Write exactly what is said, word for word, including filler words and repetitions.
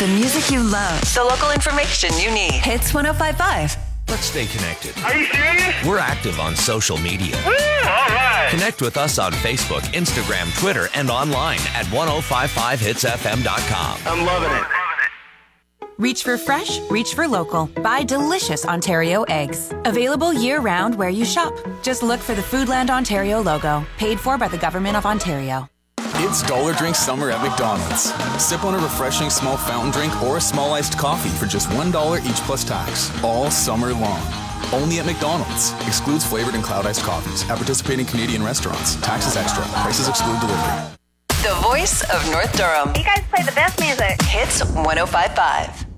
The music you love. The local information you need. Hits one oh five point five. Let's stay connected. Are you serious? We're active on social media. Woo, all right. Connect with us on Facebook, Instagram, Twitter, and online at ten fifty-five hits f m dot com. I'm loving it. Reach for fresh, reach for local. Buy delicious Ontario eggs. Available year-round where you shop. Just look for the Foodland Ontario logo. Paid for by the Government of Ontario. It's Dollar Drink Summer at McDonald's. Sip on a refreshing small fountain drink or a small iced coffee for just one dollar each plus tax. All summer long. Only at McDonald's. Excludes flavored and cloud iced coffees. At participating Canadian restaurants. Taxes extra. Prices exclude delivery. The voice of North Durham. You guys play the best music. Hits one oh five point five.